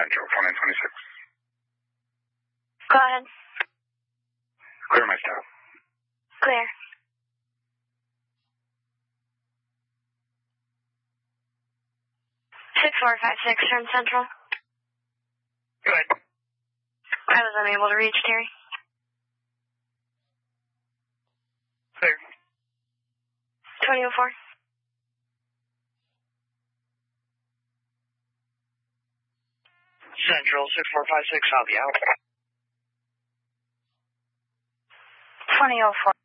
Central, 4926. Go ahead. Clear my staff. Clear. Six 456, turn Central. Good. I was unable to reach Terry. Clear. 2004. Central, 6456, I'll be out. 2004.